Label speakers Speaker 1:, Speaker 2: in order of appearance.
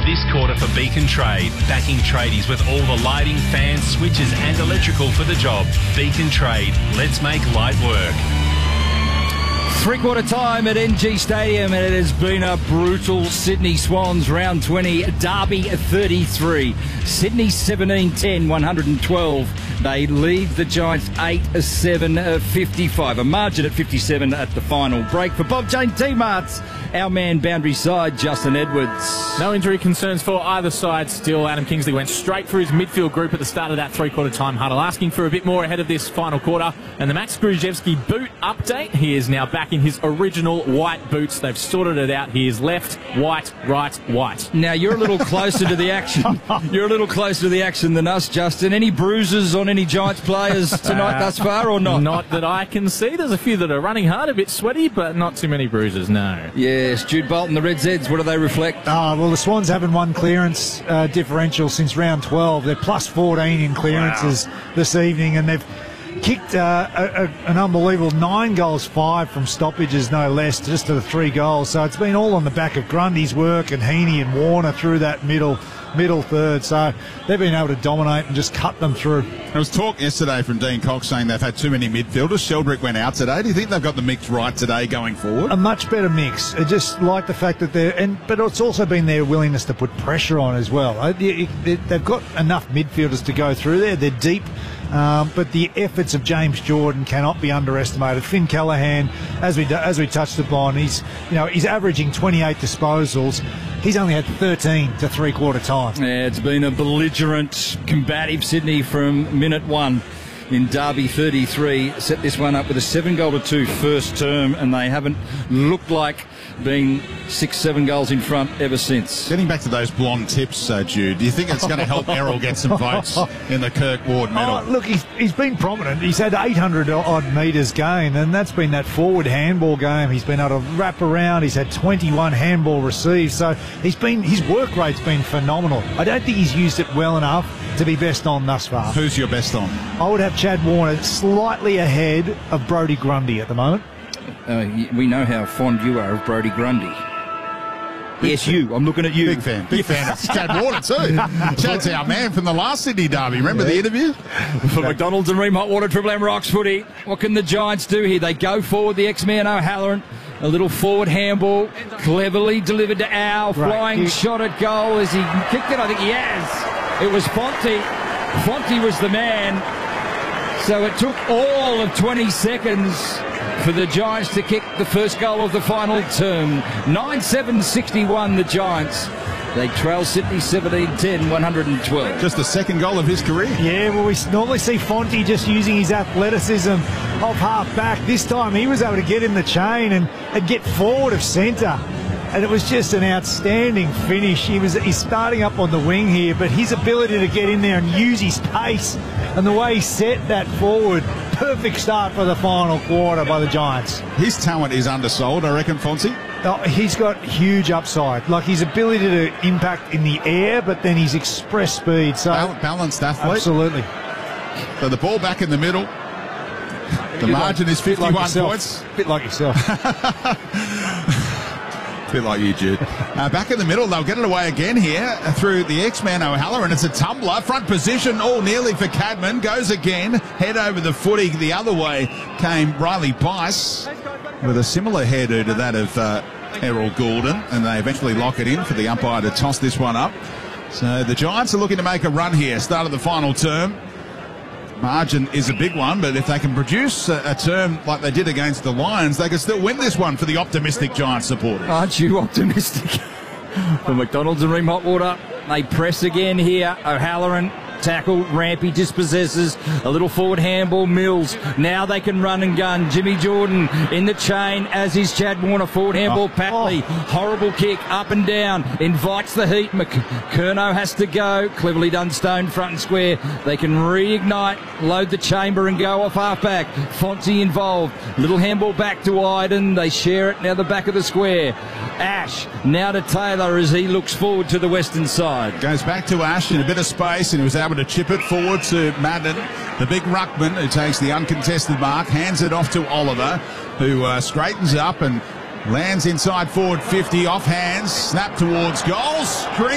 Speaker 1: this quarter for Beacon Trade, backing tradies with all the lighting, fans, switches and electrical for the job. Beacon Trade, let's make light work.
Speaker 2: Three-quarter time at NG Stadium, and it has been a brutal Sydney Swans round 20, Derby 33. Sydney 17-10, 112. They lead the Giants 8-7, 55. A margin at 57 at the final break. For Bob Jane T-Marts, our man boundary side, Justin Edwards.
Speaker 3: No injury concerns for either side still. Adam Kingsley went straight for his midfield group at the start of that three-quarter time huddle, asking for a bit more ahead of this final quarter. And the Max Gruzevski boot update, he is now back in his original white boots. They've sorted it out. He is left, white, right, white.
Speaker 2: Now, you're a little closer to the action. You're a little closer to the action than us, Justin. Any bruises on any Giants players tonight thus far or not?
Speaker 3: Not that I can see. There's a few that are running hard, a bit sweaty, but not too many bruises, no.
Speaker 2: Yes, Jude Bolton, the Red Zeds, what do they reflect?
Speaker 4: Well, the Swans haven't won clearance differential since round 12. They're plus 14 in clearances this evening, and they've kicked an unbelievable 9 goals, 5 from stoppages, no less, just to the 3 goals. So it's been all on the back of Grundy's work and Heaney and Warner through that middle third. So they've been able to dominate and just cut them through.
Speaker 5: There was talk yesterday from Dean Cox saying they've had too many midfielders. Sheldrick went out today. Do you think they've got the mix right today going forward?
Speaker 4: A much better mix. I just like the fact that but it's also been their willingness to put pressure on as well. They've got enough midfielders to go through there. They're deep. But the efforts of James Jordan cannot be underestimated. Finn Callaghan, as we touched upon, he's averaging 28 disposals. He's only had 13 to three-quarter time.
Speaker 2: Yeah, it's been a belligerent, combative Sydney from minute one in Derby 33. Set this one up with a 7-2 first term, and they haven't looked like being 6-7 goals in front ever since.
Speaker 5: Getting back to those blonde tips, Jude, do you think it's going to help Errol get some votes in the Kirk Ward medal?
Speaker 4: Look, he's been prominent. He's had 800-odd metres gained, and that's been that forward handball game. He's been able to wrap around. He's had 21 handball received. So his work rate's been phenomenal. I don't think he's used it well enough to be best on thus far.
Speaker 5: Who's your best on?
Speaker 4: I would have Chad Warner slightly ahead of Brodie Grundy at the moment.
Speaker 2: We know how fond you are of Brodie Grundy. Yes, you. I'm looking at you.
Speaker 5: Big fan. Big fan of Chad Warner too. Chad's our man from the last Sydney Derby. Remember the interview?
Speaker 2: For McDonald's and Ream Hot Water, Triple M Rocks footy. What can the Giants do here? They go forward, the X-Man O'Halloran. A little forward handball, cleverly delivered to Al. Flying shot at goal. Has he kicked it? I think he has. It was Fonte. Fonte was the man. So it took all of 20 seconds for the Giants to kick the first goal of the final term. 9-7-61 the Giants. They trail Sydney 17-10, 112.
Speaker 5: Just the second goal of his career.
Speaker 4: Yeah, well, we normally see Fonte just using his athleticism off half-back. This time he was able to get in the chain and get forward of centre. And it was just an outstanding finish. He's starting up on the wing here, but his ability to get in there and use his pace and the way he set that forward, perfect start for the final quarter by the Giants.
Speaker 5: His talent is undersold, I reckon, Fonzie.
Speaker 4: Oh, he's got huge upside. Like his ability to impact in the air, but then his express speed. So
Speaker 5: balanced athlete.
Speaker 4: Absolutely.
Speaker 5: So the ball back in the middle. The margin is 51 points.
Speaker 4: A bit like yourself.
Speaker 5: A bit like you, Jude. Back in the middle, they'll get it away again here through the X-Man O'Halloran. It's a tumbler. Front position, all nearly for Cadman. Goes again. Head over the footy. The other way came Riley Bice with a similar hairdo to that of Errol Goulden. And they eventually lock it in for the umpire to toss this one up. So the Giants are looking to make a run here. Start of the final term. Margin is a big one, but if they can produce a term like they did against the Lions, they can still win this one for the optimistic Giants supporters.
Speaker 2: Aren't you optimistic? For McDonald's and Ream Hot Water, they press again here. O'Halloran tackle, Rampy dispossesses, a little forward handball, Mills. Now they can run and gun. Jimmy Jordan in the chain, as is Chad Warner. Forward handball, Patley. Horrible kick, up and down, invites the heat. Curnow has to go. Cleverly done, Stone front and square. They can reignite, load the chamber and go off halfback. Fonte involved. Little handball back to Iden. They share it, now the back of the square. Ash, now to Taylor as he looks forward to the western side.
Speaker 5: Goes back to Ash in a bit of space, and he was able to chip it forward to Madden, the big ruckman who takes the uncontested mark, hands it off to Oliver, who straightens up and lands inside forward 50, off hands, snap towards goals.